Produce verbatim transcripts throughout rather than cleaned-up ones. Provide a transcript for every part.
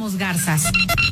Somos garzas.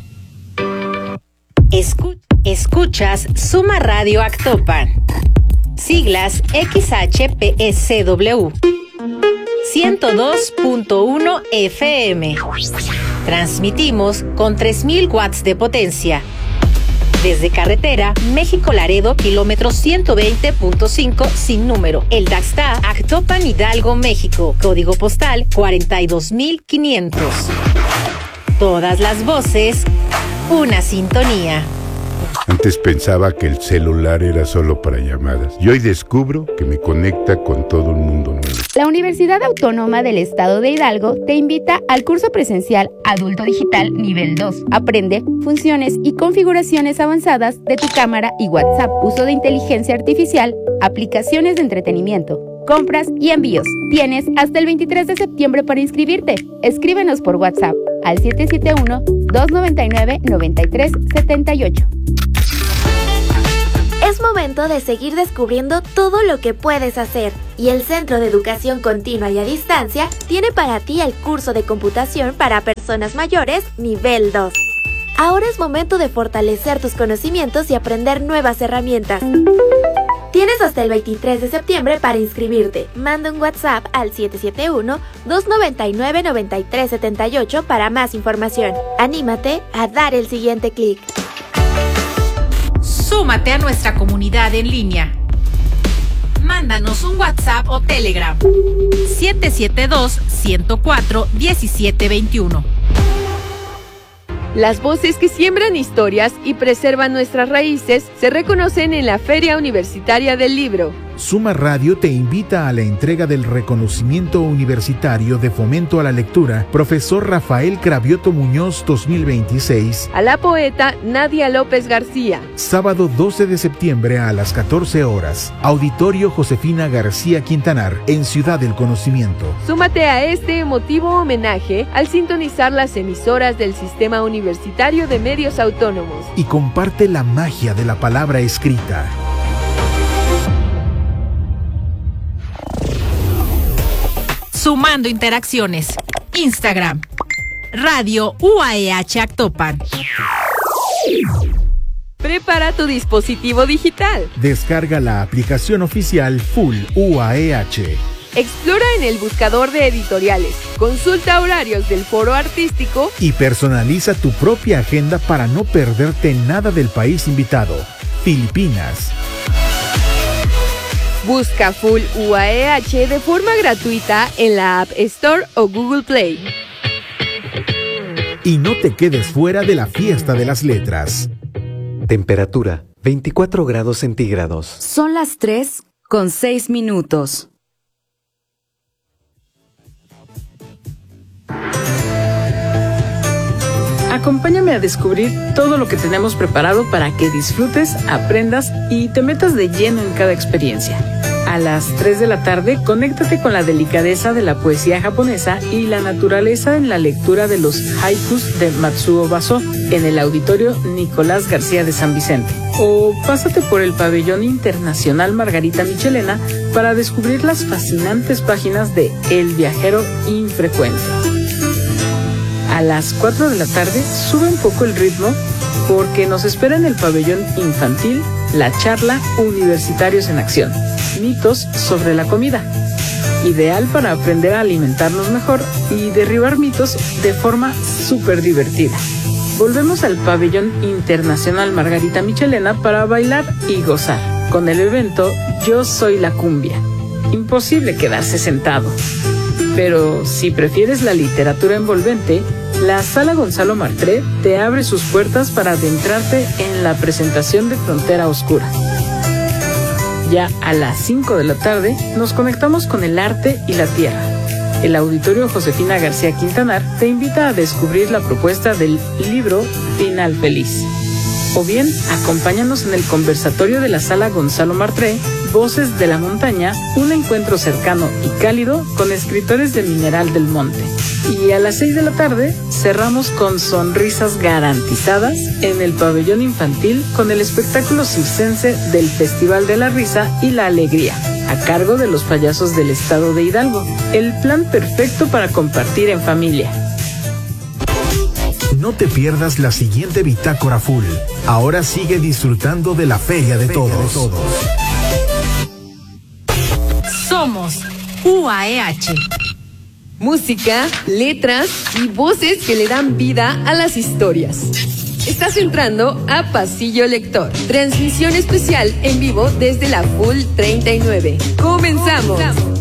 Escu- escuchas Suma Radio Actopan. Siglas X H P S W. ciento dos punto uno F M. Transmitimos con tres mil watts de potencia. Desde carretera México-Laredo, kilómetro ciento veinte punto cinco sin número. El Daxta, Actopan, Hidalgo, México. Código postal cuarenta y dos mil quinientos. Todas las voces, una sintonía. Antes pensaba que el celular era solo para llamadas y hoy descubro que me conecta con todo el mundo nuevo. La Universidad Autónoma del Estado de Hidalgo te invita al curso presencial Adulto Digital Nivel dos. Aprende funciones y configuraciones avanzadas de tu cámara y WhatsApp, uso de inteligencia artificial, aplicaciones de entretenimiento, compras y envíos. Tienes hasta el veintitrés de septiembre para inscribirte. Escríbenos por WhatsApp al siete siete uno, dos nueve nueve, nueve tres siete ocho. Es momento de seguir descubriendo todo lo que puedes hacer, y el Centro de Educación Continua y a Distancia tiene para ti el curso de computación para personas mayores nivel dos. Ahora es momento de fortalecer tus conocimientos y aprender nuevas herramientas. Tienes hasta el veintitrés de septiembre para inscribirte. Manda un WhatsApp al siete siete uno, dos nueve nueve, nueve tres siete ocho para más información. Anímate a dar el siguiente clic. Súmate a nuestra comunidad en línea. Mándanos un WhatsApp o Telegram. siete siete dos, uno cero cuatro, uno siete dos uno. Las voces que siembran historias y preservan nuestras raíces se reconocen en la Feria Universitaria del Libro. Suma Radio te invita a la entrega del reconocimiento universitario de fomento a la lectura Profesor Rafael Cravioto Muñoz dos mil veintiséis a la poeta Nadia López García. Sábado doce de septiembre a las catorce horas. Auditorio Josefina García Quintanar, en Ciudad del Conocimiento. Súmate a este emotivo homenaje al sintonizar las emisoras del Sistema Universitario de Medios Autónomos. Y comparte la magia de la palabra escrita. Sumando interacciones. Instagram. Radio U A E H Actopan. Prepara tu dispositivo digital. Descarga la aplicación oficial Full U A E H. Explora en el buscador de editoriales. Consulta horarios del foro artístico. Y personaliza tu propia agenda para no perderte nada del país invitado. Filipinas. Busca Full U A E H de forma gratuita en la App Store o Google Play. Y no te quedes fuera de la fiesta de las letras. Temperatura veinticuatro grados centígrados. Son las tres con seis minutos. Acompáñame a descubrir todo lo que tenemos preparado para que disfrutes, aprendas y te metas de lleno en cada experiencia. A las tres de la tarde, conéctate con la delicadeza de la poesía japonesa y la naturaleza en la lectura de los haikus de Matsuo Basó en el Auditorio Nicolás García de San Vicente. O pásate por el Pabellón Internacional Margarita Michelena para descubrir las fascinantes páginas de El Viajero Infrecuente. A las cuatro de la tarde, sube un poco el ritmo porque nos espera en el pabellón infantil la charla Universitarios en Acción, mitos sobre la comida. Ideal para aprender a alimentarnos mejor y derribar mitos de forma súper divertida. Volvemos al pabellón internacional Margarita Michelena para bailar y gozar con el evento Yo Soy la Cumbia. Imposible quedarse sentado. Pero si prefieres la literatura envolvente, la Sala Gonzalo Martré te abre sus puertas para adentrarte en la presentación de Frontera Oscura. Ya a las cinco de la tarde nos conectamos con el arte y la tierra. El Auditorio Josefina García Quintanar te invita a descubrir la propuesta del libro Final Feliz. O bien, acompáñanos en el conversatorio de la Sala Gonzalo Martré, Voces de la Montaña, un encuentro cercano y cálido con escritores de Mineral del Monte. Y a las seis de la tarde cerramos con sonrisas garantizadas en el pabellón infantil con el espectáculo circense del Festival de la Risa y la Alegría, a cargo de los payasos del estado de Hidalgo. El plan perfecto para compartir en familia. No te pierdas la siguiente Bitácora Full. Ahora sigue disfrutando de la Feria de Todos. Somos U A E H. Música, letras y voces que le dan vida a las historias. Estás entrando a Pasillo Lector. Transmisión especial en vivo desde la Full treinta y nueve. ¡Comenzamos! Comenzamos.